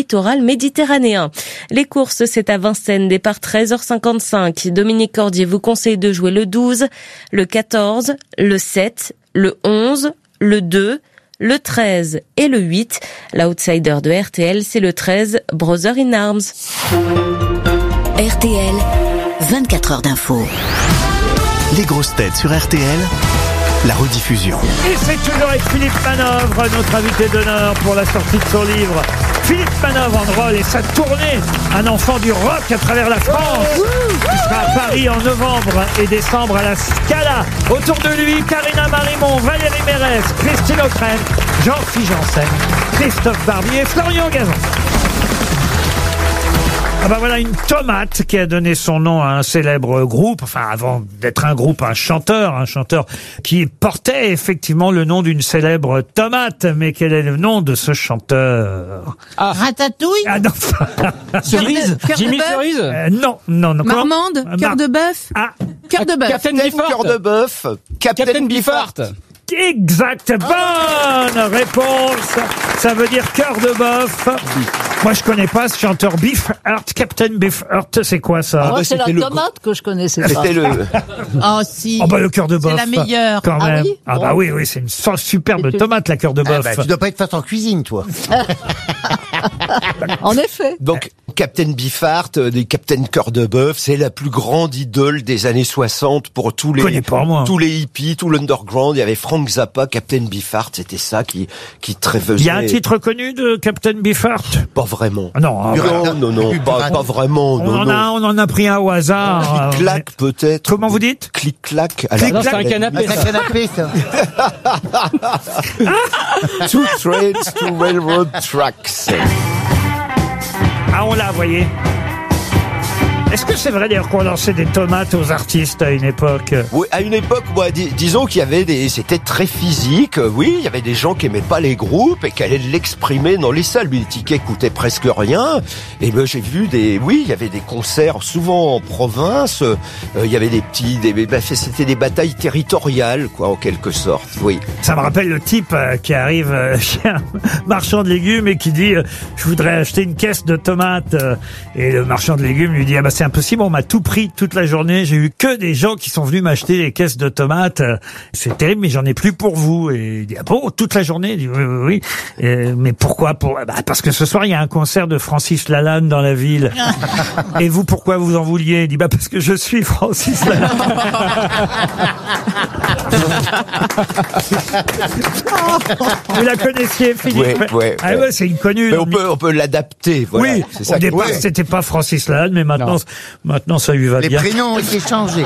littoral méditerranéen. Les courses, c'est à Vincennes, départ 13h55. Dominique Cordier vous conseille de jouer le 12, le 14, le 7, le 11, le 2, le 13 et le 8. L'outsider de RTL, c'est le 13, Brother in Arms. RTL, 24 heures d'info. Les grosses têtes sur RTL, la rediffusion. Et c'est toujours avec Philippe Manœuvre, notre invité d'honneur pour la sortie de son livre. Philippe Manœuvre en rôle et sa tournée, un enfant du rock à travers la France. Il sera à Paris en novembre et décembre à la Scala. Autour de lui, Karina Marimon, Valérie Mérès, Christine O'Krent, Jean-Philippe Janssen, Christophe Barbier et Florian Gazan. Ah bah voilà une tomate qui a donné son nom à un célèbre groupe, enfin avant d'être un groupe, un chanteur qui portait effectivement le nom d'une célèbre tomate. Mais quel est le nom de ce chanteur? Ratatouille? Ah non. Cerise? Jimmy Cerise? Non. Marmande? Cœur de bœuf? Cœur de bœuf. Captain Beefheart. Cœur de bœuf. Captain Beefheart. Exact, bonne réponse. Ça veut dire cœur de bœuf. Moi, je connais pas ce chanteur Beefheart, Captain Beefheart. C'est quoi ça? Moi, c'est la tomate que je connaissais pas. C'était le... Oh, si. Oh bah le cœur de bœuf. C'est la meilleure. Quand même. Oui? Ah bah oui, c'est une superbe tomate, la cœur de bœuf. Tu dois pas être forte en cuisine, toi. En effet. Donc, Captain Beefheart, des Captain Cœur de Bœuf, c'est la plus grande idole des années 60 pour tous les hippies, tout l'underground. Il y avait Frank Zappa, Captain Beefheart, c'était ça qui faisait. Il y a un titre connu de Captain Beefheart? Pas vraiment. Non, pas vraiment. On en a pris un au hasard. Clic-clac, peut-être. Comment vous dites? Clic-clac. Non, c'est un canapé. C'est un canapé, ça. Two trains, two railroad tracks. Ah, on l'a, voyez. Est-ce que c'est vrai d'ailleurs qu'on lançait des tomates aux artistes à une époque? Oui, à une époque, disons qu'il y avait c'était très physique. Oui, il y avait des gens qui aimaient pas les groupes et qui allaient l'exprimer dans les salles. Les tickets coûtaient presque rien. Et ben j'ai vu il y avait des concerts souvent en province. Il y avait c'était des batailles territoriales, quoi, en quelque sorte. Oui. Ça me rappelle le type qui arrive chez un marchand de légumes et qui dit je voudrais acheter une caisse de tomates. Et le marchand de légumes lui dit c'est impossible, on m'a tout pris toute la journée, j'ai eu que des gens qui sont venus m'acheter des caisses de tomates, c'est terrible, mais j'en ai plus pour vous. Et il dit, ah bon, toute la journée? Il dit, oui. Mais pourquoi? Parce que ce soir, il y a un concert de Francis Lalanne dans la ville. Et vous, pourquoi vous en vouliez? Il dit, parce que je suis Francis Lalanne. Vous la connaissiez, Philippe? Oui. Ah ouais, c'est une connue. Mais on peut l'adapter, voilà. Oui, c'est ça. Au départ, c'était pas Francis Lalanne, mais maintenant ça lui va bien. Les prénoms ont été changés.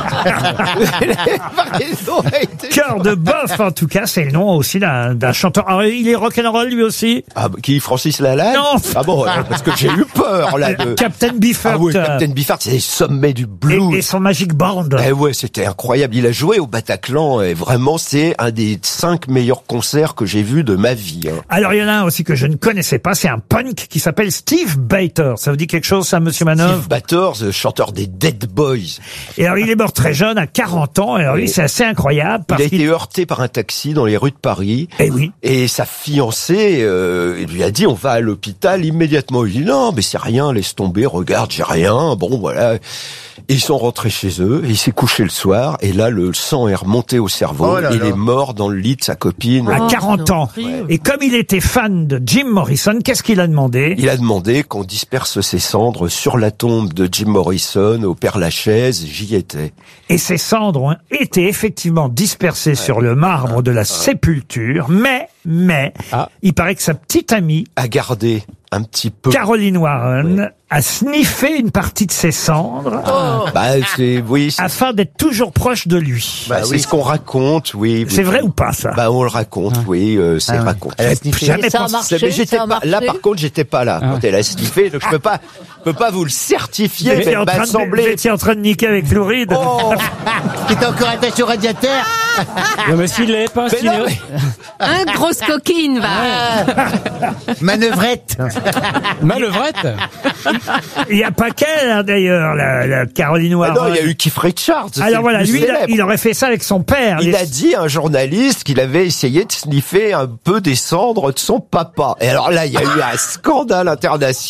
Cœur de bœuf, en tout cas, c'est le nom aussi d'un chanteur. Alors, il est rock'n'roll lui aussi? Ah, qui, Francis Lalanne? Non. Ah bon, parce que j'ai eu peur, là. Captain Beefheart. Ah oui, Captain Beefheart, c'est les sommets du blues. Et son Magic Band. Eh ouais, c'était incroyable. Il a joué au Bataclan et vraiment, c'est un des 5 meilleurs concerts que j'ai vus de ma vie. Alors, il y en a un aussi que je ne connaissais pas, c'est un punk qui s'appelle Steve Bater. Ça vous dit quelque chose, ça, monsieur Manœuvre? Steve Bater, chanteur des Dead Boys. Et alors, il est mort très jeune, à 40 ans. Et alors, lui, c'est assez incroyable. Il a été heurté par un taxi dans les rues de Paris. Eh oui. Et sa fiancée lui a dit, on va à l'hôpital immédiatement. Il dit, non, mais c'est rien, laisse tomber, regarde, j'ai rien. Bon, voilà. Et ils sont rentrés chez eux, et il s'est couché le soir, et là, le sang est remonté au cerveau. Il est mort dans le lit de sa copine. À 40 ans. Ouais. Et comme il était fan de Jim Morrison, qu'est-ce qu'il a demandé? Il a demandé qu'on disperse ses cendres sur la tombe de Jim Morrison, au Père-Lachaise. J'y étais. Et ses cendres ont été effectivement dispersées sur le marbre de la sépulture, mais, il paraît que sa petite amie a gardé un petit peu. Caroline Warren a sniffé une partie de ses cendres. Afin d'être toujours proche de lui. C'est ce qu'on raconte, oui. C'est vrai ou pas, ça? On le raconte, oui, c'est raconté. Elle a sniffé. Jamais ça a marché, mais j'étais pas, là, par contre, j'étais pas là quand elle a sniffé, donc je peux pas vous le certifier, mais elle m'a semblé. Vous étiez en train de niquer avec Floride. Oh. Qui était encore attaché au radiateur. Non, mais s'il l'avait pas, Un grosse coquine, va. Manœuvrette. Manœuvrette. Il n'y a pas qu'elle, hein, d'ailleurs, la Caroline Warren. Non, il y a eu Keith Richards. Alors voilà, lui, il aurait fait ça avec son père. Il a dit à un journaliste qu'il avait essayé de sniffer un peu des cendres de son papa. Et alors là, il y a eu un scandale international.